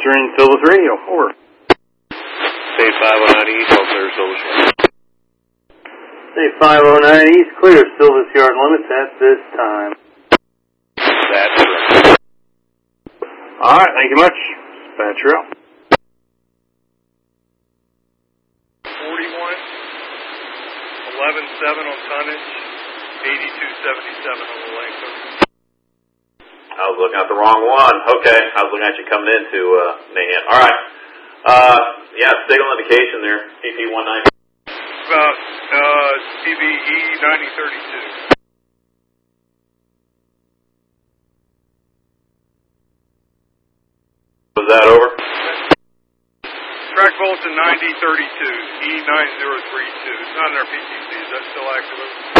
Monitoring Silvis Radio, over. State 509 East, all clear Silvis Yard. State 509 East, clear Silvis Yard limits at this time. That's correct. All right, thank you much. Dispatcher out. 11.7 on tonnage, 82.77 on the length of. I was looking at the wrong one. Okay, I was looking at you coming into Mahan. All right. Yeah, signal indication there, CP 190. About TBE 9032. Was that over? Track Volta 9032, E9032. It's not in our PTC. Is that still accurate?